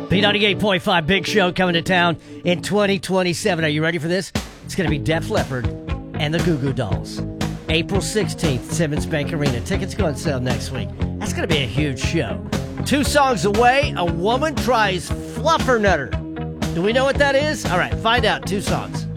B98.5 Big Show coming to town in 2027. Are you ready for this? It's going to be Def Leppard and the Goo Goo Dolls. April 16th, Simmons Bank Arena. Tickets go on sale next week. That's going to be a huge show. 2 songs away, a woman tries Fluffernutter. Do we know what that is? All right, find out. 2 songs.